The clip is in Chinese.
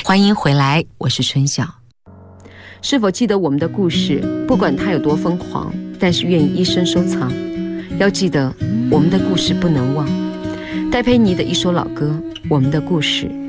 欢迎回来，我是春晓。是否记得我们的故事？不管它有多疯狂，但是愿意一生收藏。要记得，我们的故事不能忘。戴佩妮的一首老歌《我们的故事》。